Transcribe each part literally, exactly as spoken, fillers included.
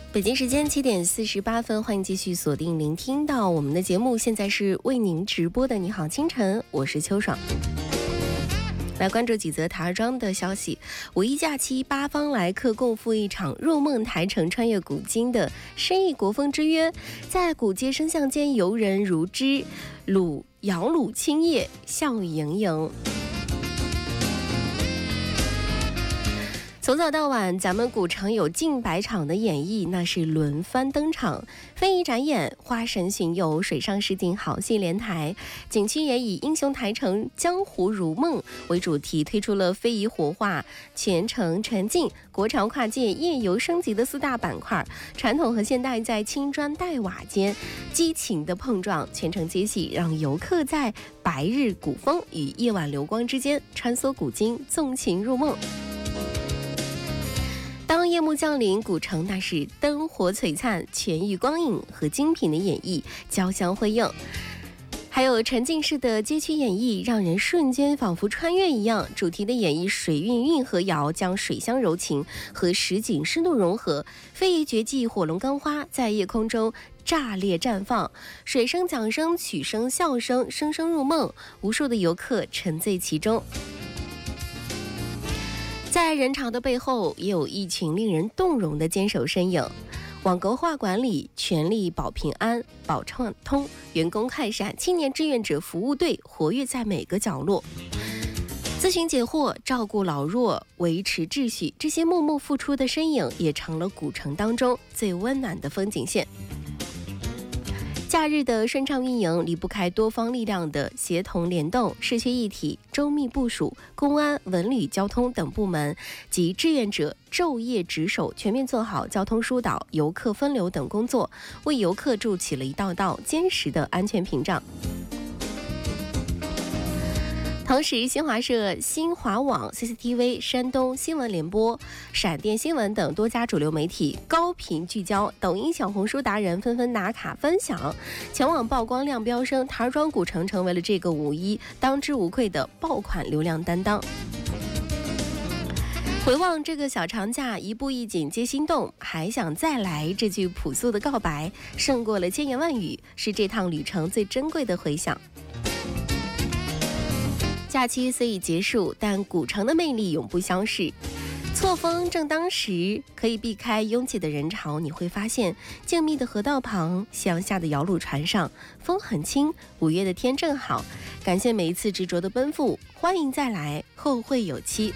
北京时间七点四十八分，欢迎继续锁定聆听到我们的节目，现在是为您直播的你好清晨，我是秋爽。来关注几则台儿庄的消息。五一假期，八方来客共赴一场入梦台城穿越古今的深意国风之约，在古街声巷间游人如织，卤摇橹青叶，笑语盈盈。从早到晚，咱们古城有近百场的演绎，那是轮番登场。非遗展演、花神巡游、水上实景好戏连台，景区也以英雄台城、江湖如梦为主题，推出了非遗活化、全城沉浸、国潮跨界、夜游升级的四大板块，传统和现代在青砖黛瓦间激情的碰撞，全城接戏，让游客在白日古风与夜晚流光之间穿梭古今，纵情入梦。当夜幕降临，古城那是灯火璀璨，全域光影和精品的演绎交相辉映，还有沉浸式的街区演绎，让人瞬间仿佛穿越一样。主题的演绎水韵运河谣，将水乡柔情和实景深度融合，非遗绝技火龙钢花在夜空中炸裂绽放，水声、桨声、曲声、笑声，声声入梦，无数的游客沉醉其中。在人潮的背后，也有一群令人动容的坚守身影。网格化管理，全力保平安、保畅通，员工看善，青年志愿者服务队活跃在每个角落，咨询解惑，照顾老弱，维持秩序，这些默默付出的身影，也成了古城当中最温暖的风景线。假日的顺畅运营离不开多方力量的协同联动，市区一体周密部署，公安、文旅、交通等部门及志愿者昼夜值守，全面做好交通疏导、游客分流等工作，为游客筑起了一道道坚实的安全屏障。同时，新华社、新华网、C C T V、山东新闻联播、闪电新闻等多家主流媒体高频聚焦，抖音、小红书达人纷纷打卡分享，全网曝光量飙升，台儿庄古城成为了这个五一当之无愧的爆款流量担当。回望这个小长假，一步一景皆心动，还想再来，这句朴素的告白胜过了千言万语，是这趟旅程最珍贵的回响。假期虽已结束，但古城的魅力永不消逝。错峰正当时，可以避开拥挤的人潮，你会发现静谧的河道旁，夕阳下的摇橹船上，风很轻，五月的天正好。感谢每一次执着的奔赴，欢迎再来，后会有期。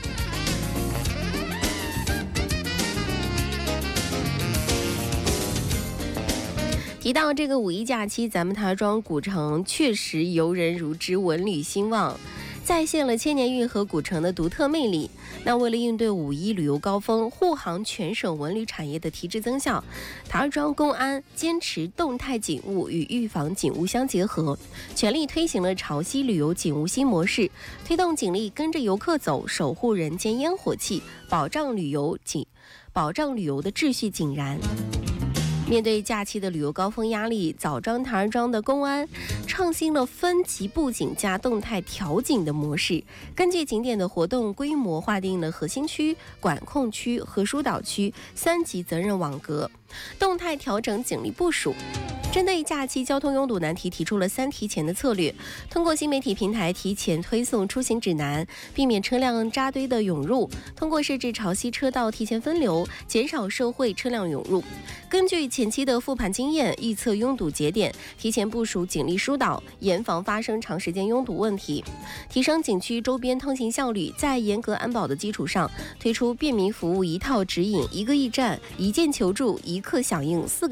提到这个五一假期，咱们台儿庄古城确实游人如织，文旅兴旺，再现了千年运河古城的独特魅力。那为了应对五一旅游高峰，护航全省文旅产业的提质增效，台儿庄公安坚持动态警务与预防警务相结合，全力推行了潮汐旅游警务新模式，推动警力跟着游客走，守护人间烟火气，保障旅游景，保障旅游的秩序井然。面对假期的旅游高峰压力，枣庄、台儿庄的公安创新了分级布景加动态调景的模式，根据景点的活动规模划定了核心区、管控区和疏导区三级责任网格，动态调整警力部署。针对假期交通拥堵难题，提出了三提前的策略，通过新媒体平台提前推送出行指南，避免车辆扎堆的涌入，通过设置潮汐车道提前分流，减少社会车辆涌入。根据前期的复盘经验，预测拥堵节点，提前部署警力疏导，严防发生长时间拥堵问题，提升景区周边通行效率。在严格安保的基础上，推出便民服务一套指引，一个驿站、一键求助、一刻响应四个